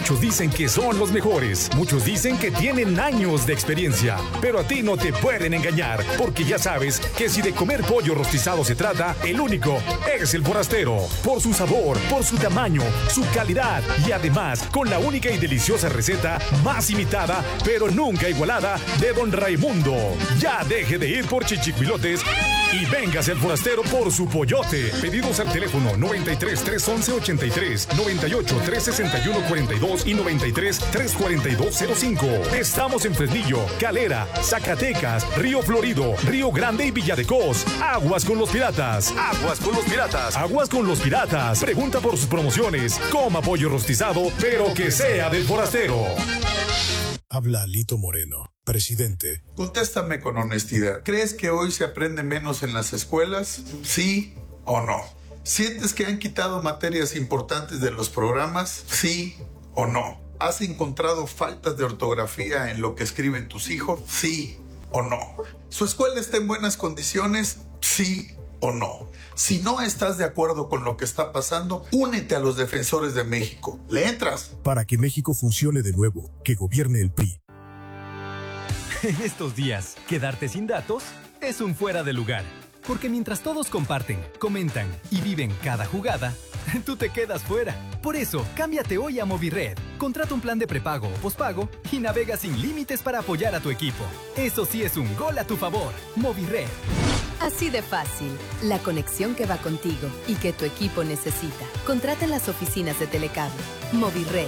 Muchos dicen que son los mejores, muchos dicen que tienen años de experiencia, pero a ti no te pueden engañar, porque ya sabes que si de comer pollo rostizado se trata, el único es el Forastero. Por su sabor, por su tamaño, su calidad y además con la única y deliciosa receta más imitada, pero nunca igualada, de Don Raimundo. Ya deje de ir por chichicuilotes y véngase al Forastero por su pollote. Pedidos al teléfono 93 311 83, 98 361 42 y 93 342 05. Estamos en Fresnillo, Calera, Zacatecas, Río Florido, Río Grande y Villa de Cos. Aguas con los piratas. Aguas con los piratas. Aguas con los piratas. Pregunta por sus promociones. Coma pollo rostizado, pero que sea del Forastero. Habla Lito Moreno, presidente. Contéstame con honestidad. ¿Crees que hoy se aprende menos en las escuelas? ¿Sí o no? ¿Sientes que han quitado materias importantes de los programas? ¿Sí o no? ¿Has encontrado faltas de ortografía en lo que escriben tus hijos? ¿Sí o no? ¿Su escuela está en buenas condiciones? ¿Sí o no? Si no estás de acuerdo con lo que está pasando, únete a los defensores de México. ¿Le entras? Para que México funcione de nuevo, que gobierne el PRI. En estos días, quedarte sin datos es un fuera de lugar. Porque mientras todos comparten, comentan y viven cada jugada, tú te quedas fuera. Por eso, cámbiate hoy a Movired. Contrata un plan de prepago o pospago y navega sin límites para apoyar a tu equipo. Eso sí es un gol a tu favor. Movired. Así de fácil, la conexión que va contigo y que tu equipo necesita. Contrata en las oficinas de Telecable. Movired.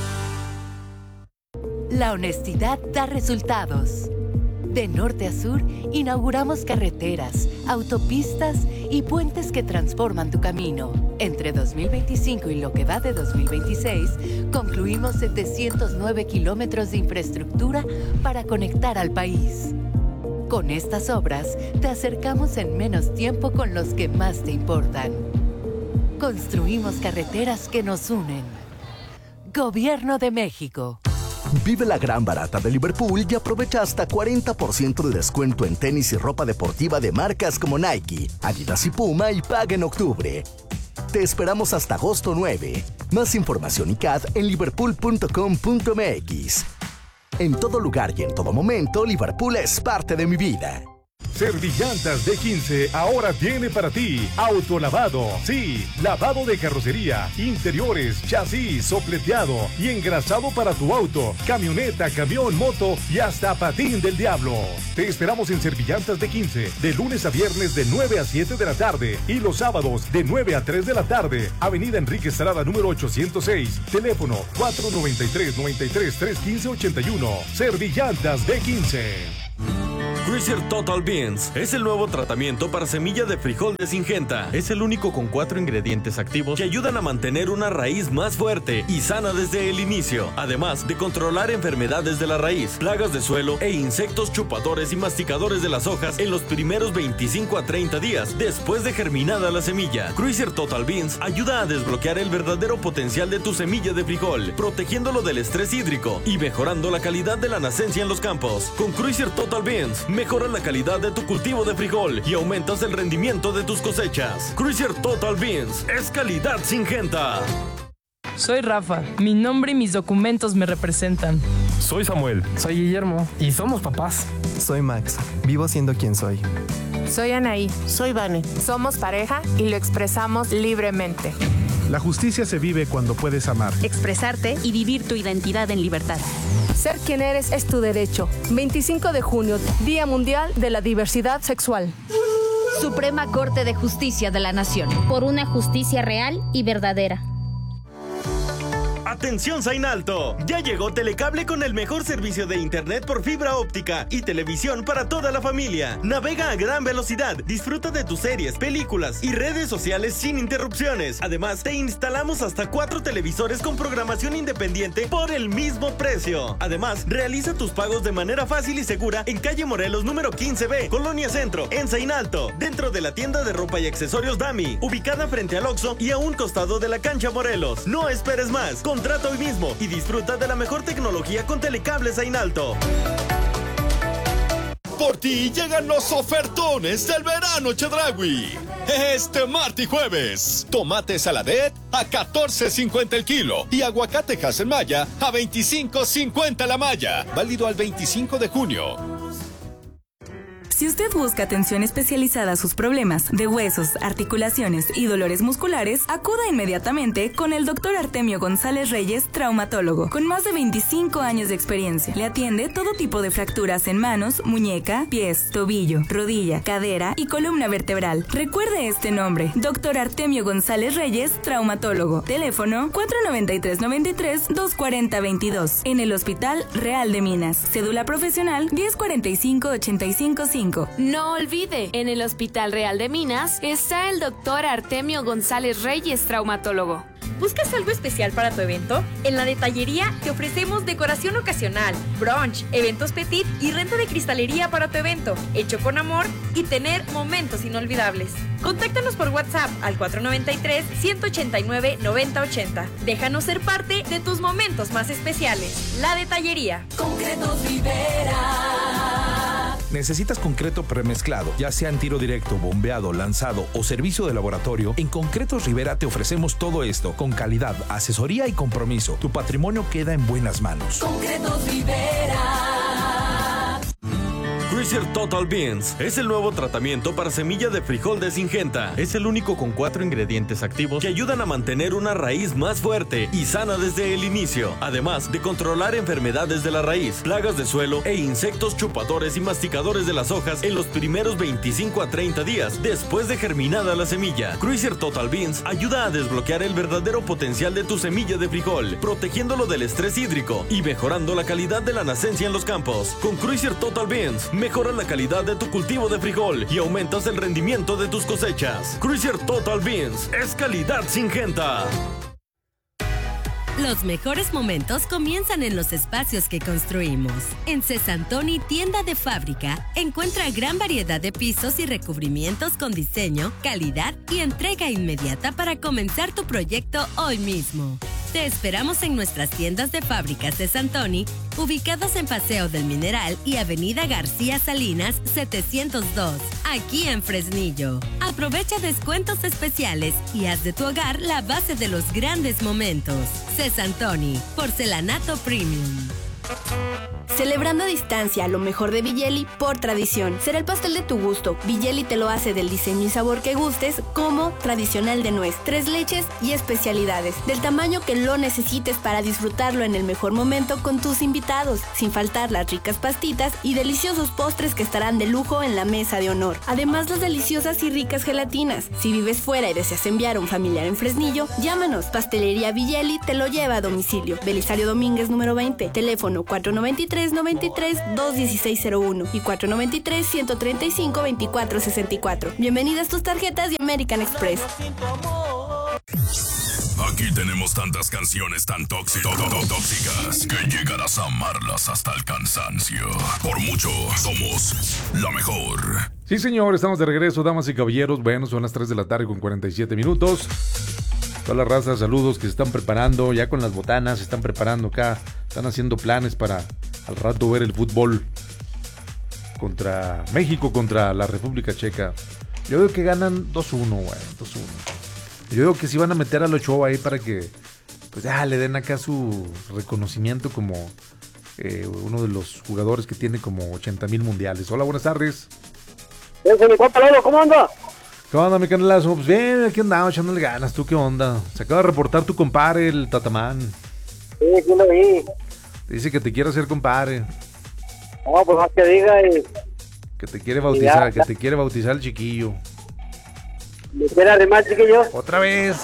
La honestidad da resultados. De norte a sur, inauguramos carreteras, autopistas y puentes que transforman tu camino. Entre 2025 y lo que va de 2026, concluimos 709 kilómetros de infraestructura para conectar al país. Con estas obras, te acercamos en menos tiempo con los que más te importan. Construimos carreteras que nos unen. Gobierno de México. Vive la gran barata de Liverpool y aprovecha hasta 40% de descuento en tenis y ropa deportiva de marcas como Nike, Adidas y Puma y paga en octubre. Te esperamos hasta agosto 9. Más información y CAD en liverpool.com.mx. En todo lugar y en todo momento, Liverpool es parte de mi vida. Servillantas D15 ahora tiene para ti autolavado. Sí, lavado de carrocería, interiores, chasis, sopleteado y engrasado para tu auto, camioneta, camión, moto y hasta patín del diablo. Te esperamos en Servillantas D15 de lunes a viernes de 9 a 7 de la tarde y los sábados de 9 a 3 de la tarde. Avenida Enrique Estrada número 806. Teléfono 493-93-315-81. Servillantas D15. Cruiser Total Beans es el nuevo tratamiento para semilla de frijol de Syngenta. Es el único con 4 ingredientes activos que ayudan a mantener una raíz más fuerte y sana desde el inicio, además de controlar enfermedades de la raíz, plagas de suelo e insectos chupadores y masticadores de las hojas en los primeros 25 a 30 días después de germinada la semilla. Cruiser Total Beans ayuda a desbloquear el verdadero potencial de tu semilla de frijol, protegiéndolo del estrés hídrico y mejorando la calidad de la nacencia en los campos. Con Cruiser Total Beans mejora la calidad de tu cultivo de frijol y aumentas el rendimiento de tus cosechas. Cruiser Total Beans es calidad Syngenta. Soy Rafa. Mi nombre y mis documentos me representan. Soy Samuel. Soy Guillermo. Y somos papás. Soy Max. Vivo siendo quien soy. Soy Anaí. Soy Vane. Somos pareja y lo expresamos libremente. La justicia se vive cuando puedes amar, expresarte y vivir tu identidad en libertad. Ser quien eres es tu derecho. 25 de junio, Día Mundial de la Diversidad Sexual. Suprema Corte de Justicia de la Nación. Por una justicia real y verdadera. ¡Atención, Sainalto! Ya llegó Telecable con el mejor servicio de internet por fibra óptica y televisión para toda la familia. Navega a gran velocidad, disfruta de tus series, películas y redes sociales sin interrupciones. Además, te instalamos hasta 4 televisores con programación independiente por el mismo precio. Además, realiza tus pagos de manera fácil y segura en calle Morelos número 15B, Colonia Centro, en Sainalto, dentro de la tienda de ropa y accesorios Dami, ubicada frente al Oxxo y a un costado de la cancha Morelos. No esperes más. Contrata hoy mismo y disfruta de la mejor tecnología con Telecable Sainalto. Por ti llegan los ofertones del verano Chedraui. Este martes y jueves, tomate saladet a $14.50 el kilo y aguacate Haselmaya a $25.50 la malla. Válido al 25 de junio. Si usted busca atención especializada a sus problemas de huesos, articulaciones y dolores musculares, acuda inmediatamente con el Dr. Artemio González Reyes, traumatólogo, con más de 25 años de experiencia. Le atiende todo tipo de fracturas en manos, muñeca, pies, tobillo, rodilla, cadera y columna vertebral. Recuerde este nombre, Dr. Artemio González Reyes, traumatólogo. Teléfono 493-93-240-22. En el Hospital Real de Minas. Cédula profesional 1045-855. No olvide, en el Hospital Real de Minas está el Dr. Artemio González Reyes, traumatólogo. ¿Buscas algo especial para tu evento? En La Detallería te ofrecemos decoración ocasional, brunch, eventos petit y renta de cristalería para tu evento, hecho con amor y tener momentos inolvidables. Contáctanos por WhatsApp al 493-189-9080. Déjanos ser parte de tus momentos más especiales. La Detallería. Concretos Rivera. ¿Necesitas concreto premezclado, ya sea en tiro directo, bombeado, lanzado o servicio de laboratorio? En Concretos Rivera te ofrecemos todo esto con calidad, asesoría y compromiso. Tu patrimonio queda en buenas manos. Concretos Rivera. Cruiser Total Beans es el nuevo tratamiento para semilla de frijol de Syngenta. Es el único con 4 ingredientes activos que ayudan a mantener una raíz más fuerte y sana desde el inicio. Además de controlar enfermedades de la raíz, plagas de suelo e insectos chupadores y masticadores de las hojas en los primeros 25 a 30 días después de germinada la semilla. Cruiser Total Beans ayuda a desbloquear el verdadero potencial de tu semilla de frijol, protegiéndolo del estrés hídrico y mejorando la calidad de la nacencia en los campos. Con Cruiser Total Beans, mejoras la calidad de tu cultivo de frijol y aumentas el rendimiento de tus cosechas. Cruiser Total Beans es calidad Syngenta. Los mejores momentos comienzan en los espacios que construimos. En Cesantoni, tienda de fábrica, encuentra gran variedad de pisos y recubrimientos con diseño, calidad y entrega inmediata para comenzar tu proyecto hoy mismo. Te esperamos en nuestras tiendas de fábrica Cesantoni, ubicadas en Paseo del Mineral y Avenida García Salinas 702, aquí en Fresnillo. Aprovecha descuentos especiales y haz de tu hogar la base de los grandes momentos. Cesantoni, porcelanato premium. Celebrando a distancia lo mejor de Villeli por tradición. Será el pastel de tu gusto. Villeli te lo hace del diseño y sabor que gustes, como tradicional de nuez, 3 leches y especialidades, del tamaño que lo necesites para disfrutarlo en el mejor momento con tus invitados, sin faltar las ricas pastitas y deliciosos postres que estarán de lujo en la mesa de honor. Además, las deliciosas y ricas gelatinas. Si vives fuera y deseas enviar a un familiar en Fresnillo, llámanos. Pastelería Villeli te lo lleva a domicilio. Belisario Domínguez número 20. Teléfono 493-21601 y 493-135-2464. Bienvenidas tus tarjetas de American Express. Aquí tenemos tantas canciones tan tóxicas que llegarás a amarlas hasta el cansancio. Por mucho, somos la mejor. Sí, señor, estamos de regreso, damas y caballeros. Bueno, son las 3 de la tarde con 47 minutos. Toda la raza, saludos, que se están preparando ya con las botanas, se están preparando acá, están haciendo planes para al rato ver el fútbol contra México, contra la República Checa. Yo veo que ganan 2-1, güey, 2-1. Yo digo que sí van a meter al Ochoa ahí para que pues ya le den acá su reconocimiento como uno de los jugadores que tiene como 80,000 mundiales. Hola, buenas tardes. ¿Cómo anda? ¿Qué onda, mi canelazo? Pues bien, aquí andamos echándole ganas. ¿Tú qué onda? Se acaba de reportar tu compadre, el Tatamán. Sí, sí lo vi. Dice que te quiere hacer compadre. No, pues más que diga y... Que te quiere bautizar, que te quiere bautizar el chiquillo. ¿Me quiere arrimar, chiquillo? Otra vez.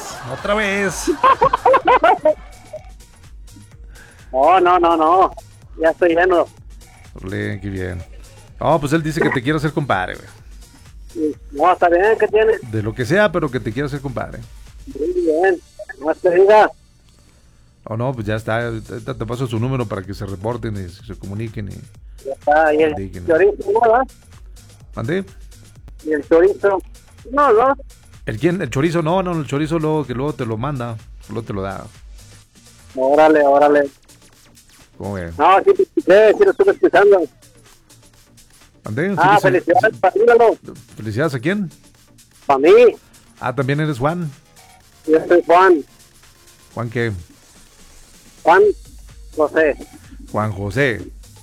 No. Ya estoy lleno. Olé, qué bien. No, pues él dice que te quiere hacer compadre, güey. No, está bien, ¿qué tiene? De lo que sea, pero que te quiere hacer compadre. Muy bien, más que diga. Oh, no, pues ya está. Te paso su número para que se reporten y se comuniquen. Ya está, y el chorizo, ¿no? ¿Mandé? Y el chorizo, no. ¿El quién? ¿El chorizo? No, el chorizo luego te lo manda, luego te lo da. Órale. ¿Cómo ves? No, sí lo estuve escuchando. ¿Andé? Felicidades, padrino. ¿Felicidades a quién? Para mí. ¿También eres Juan? Yo soy Juan. ¿Juan qué? Juan José. Juan José.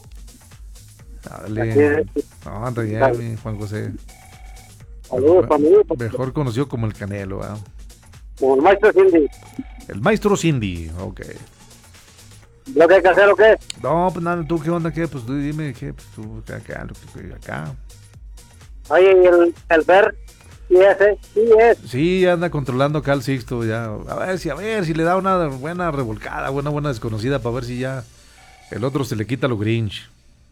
Dale. No, anda bien, Juan José. Saludos para mí. Mejor conocido como el Canelo, ¿verdad? Como el maestro Cindy. El maestro Cindy, ok. ¿Lo que hay que hacer o qué? No, pues nada, ¿tú qué onda? ¿Qué? Pues tú dime, ¿qué? Pues tú acá. Oye, ¿y el Fer? Sí, ese, sí es. Sí, anda controlando acá al Sixto ya. A ver si le da una buena revolcada, buena desconocida para ver si ya el otro se le quita lo Grinch.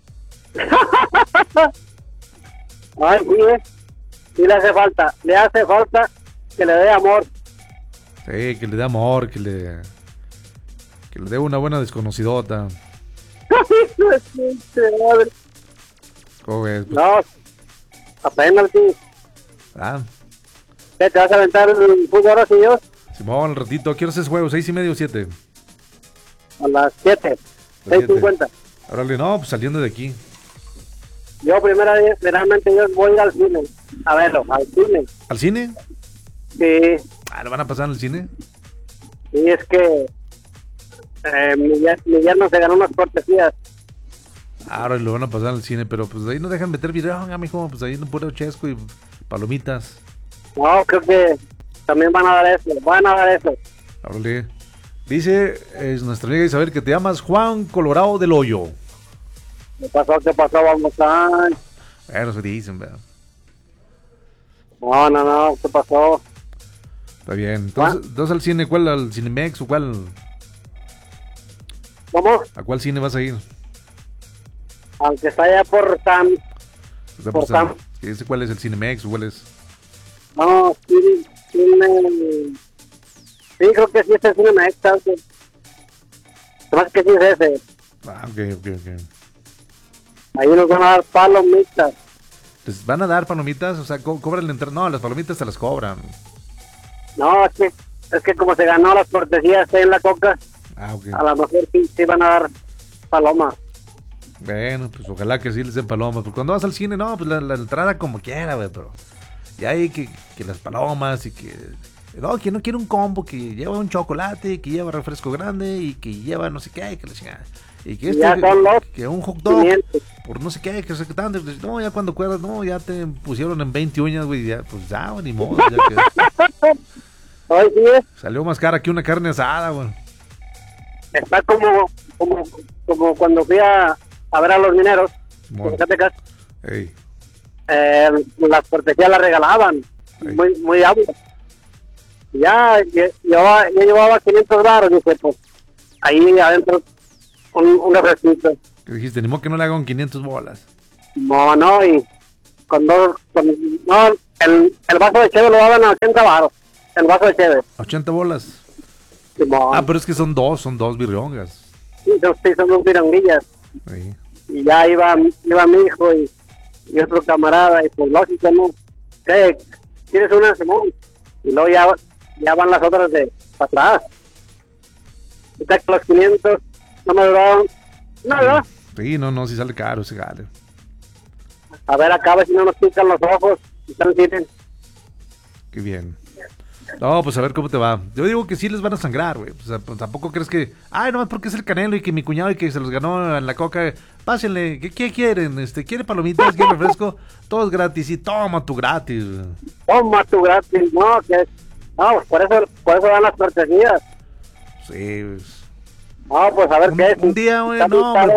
Ay, sí, sí le hace falta que le dé amor. Sí, que le dé amor, que le dé una buena desconocidota. ¿Cómo ves? No, apenas sí. ¿Qué, te vas a aventar el fútbol ahora, sí, yo? Simón, al ratito, ¿a qué hora es juego? ¿6:30 o 7? A las 7, 6:50. Órale, no, pues saliendo de aquí. Yo primeramente yo voy a ir al cine, a verlo, al cine. ¿Al cine? Sí. ¿Lo van a pasar en el cine? Sí, es que mi yerno se ganó unas cortesías. Ahora lo van a pasar al cine, pero pues ahí no dejan meter video, mijo, pues ahí no puro chesco y palomitas. No, creo que también van a dar eso. Órale. Dice nuestra amiga Isabel que te llamas Juan Colorado del Hoyo. ¿Qué pasó? Vamos a... Bueno, se dicen, ¿verdad? No, ¿qué pasó? Está bien. Entonces al cine, ¿cuál? ¿Al Cinemex o cuál? ¿Cómo? ¿A cuál cine vas a ir? Al que está allá por Sam. Por Sam. ¿Cuál es el Cinemex o cuál es? No, sí, creo que sí es el Cinemex, ¿sabes? Más que sí es ese. Ok. Ahí nos van a dar palomitas. ¿Les van a dar palomitas? O sea, cobran la entrada. No, las palomitas se las cobran. No, es que como se ganó las cortesías en la Coca, ok. A lo mejor sí van a dar palomas. Bueno, pues ojalá que sí les den palomas. Porque cuando vas al cine, no, pues la entrada como quiera, güey, pero ya hay que las palomas y que... No, que no quiere un combo que lleva un chocolate, que lleva refresco grande y que lleva no sé qué, que la chingada. Y que que un hot dog 500. Por no sé qué, que sé qué tanto. No, ya cuando cuerdas, no, ya te pusieron en 20 uñas, güey, ya, pues ya, ni modo, ya que... Ay, sí, salió más cara que una carne asada, güey. Está como cuando fui a ver a los mineros. Bueno. Las cortesías las regalaban. Muy hábil. Ya llevaba 500 baros, dije, pues ahí adentro un refresquito. ¿Qué dijiste? Ni modo que no le hagan 500 bolas. No, y el vaso de cheve lo daban a 80 baros. El vaso de cheve. 80 bolas. Simón. Pero es que son dos birrongas. Sí, son dos birronguillas. Sí. Y ya iba mi hijo y otro camarada, y pues lógico, ¿no? ¿Qué? ¿Quieres una, Simón? Y luego ya van las otras para atrás. Y que los 500 no me duraron nada. Sí, no, si sale caro ese gale. A ver, acá a ver si no nos pican los ojos. Y tienen. Qué bien. No, pues a ver cómo te va. Yo digo que sí les van a sangrar, güey. O sea, pues, tampoco crees que... nomás porque es el Canelo y que mi cuñado y que se los ganó en la Coca. Pásenle. ¿Qué quieren? ¿Quiere palomitas? ¿Quiere refresco? Todo es gratis. Y toma tu gratis. Toma tu gratis. No, por eso dan las cortesías. Sí, pues... No, pues a ver qué es. Un día, güey,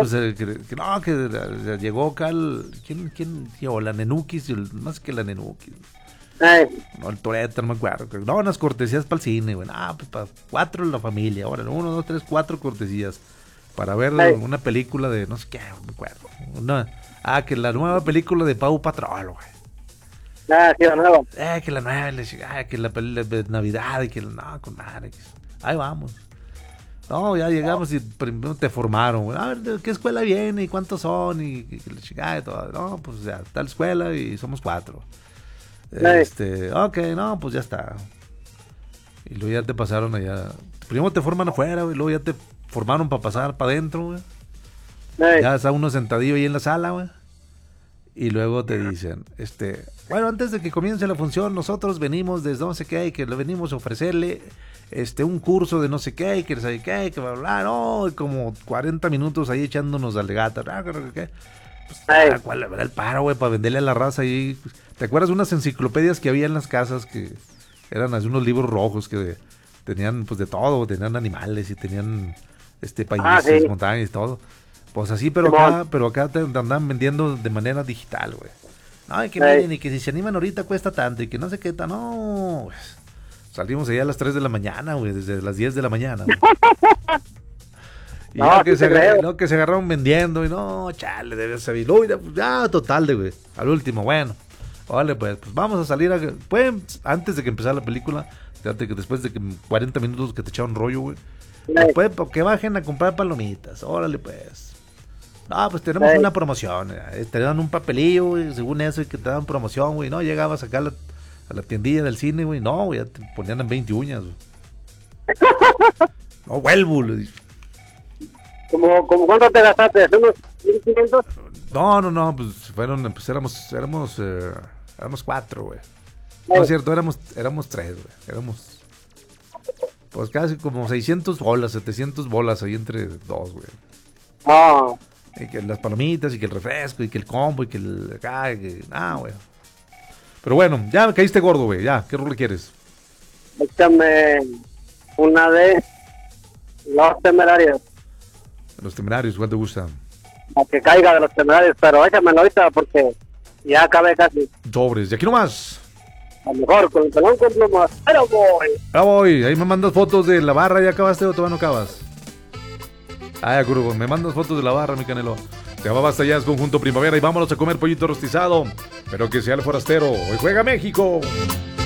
que llegó acá ¿quién llegó? La Nenukis, más que la Nenukis. No, el Toretto, no me acuerdo. No, unas cortesías para el cine, güey. Pues para 4 en la familia. Ahora, 1, 2, 3, 4 cortesías. Para ver una película de no sé qué, no me acuerdo. Que la nueva película de Pau Patrol, güey. Sí, la nueva. Que la nueva, que la película de Navidad y que no, con madre. Ahí vamos. No, ya llegamos y primero te formaron, güey. A ver, ¿de qué escuela viene y cuántos son? Y la chingada y todo. No, pues ya, tal escuela y somos 4. Ok, no, pues ya está. Y luego ya te pasaron allá. Primero te forman afuera, güey. Luego ya te formaron para pasar para adentro, güey. Ya está uno sentadillo ahí en la sala, güey. Y luego te dicen, bueno, antes de que comience la función, nosotros venimos desde no sé qué, y que le venimos a ofrecerle un curso de no sé qué, y que sabe qué, que bla, bla, no, como 40 minutos ahí echándonos al gato. Pues, ¿cuál era el paro, güey, para venderle a la raza ahí? ¿Te acuerdas de unas enciclopedias que había en las casas que eran así unos libros rojos que tenían pues de todo, tenían animales y tenían países, sí. montañas y todo? Pues así, pero acá te andan vendiendo de manera digital, güey. No, y que miren, y que si se animan ahorita cuesta tanto, y que no sé qué tan, no, güey. Salimos allá a las 3 de la mañana, güey, desde las 10 de la mañana, güey. Y no, que se agarraron vendiendo, y no, chale, debe ser, ya, total, güey, al último, bueno, vale, pues vamos a salir, antes de que empezara la película, después de que 40 minutos que te echaron rollo, güey, después, que bajen a comprar palomitas, órale, pues. No, pues tenemos una promoción, te dan un papelillo, güey, según eso, y que te dan promoción, güey, no, llegabas acá a la tiendilla del cine, güey, no, güey, ya te ponían en 20 uñas, güey. No vuelvo, le dije. ¿Como cuánto te gastaste? ¿Unos 1.500? No, pues éramos 4, güey. No es cierto, éramos 3, güey. Éramos, pues casi como 600 bolas, 700 bolas ahí entre 2, güey. Y que las palomitas, y que el refresco, y que el combo, y que el... güey. Pero bueno, ya me caíste gordo, güey, ya. ¿Qué rol quieres? Échame una de Los Temerarios. Los Temerarios, ¿cuál te gusta? La que caiga de Los Temerarios, pero échamelo ahorita porque ya acabé casi. Sobres, y aquí nomás. A lo mejor, con el pelón con plumas, pero voy. Ya voy, ahí me mandas fotos de la barra, ¿ya acabaste o todavía no acabas? Ya, curvo, me mandas fotos de la barra, mi Canelo. Se llama Basta Ya, es Conjunto Primavera y vámonos a comer pollito rostizado. Pero que sea el forastero. Hoy juega México.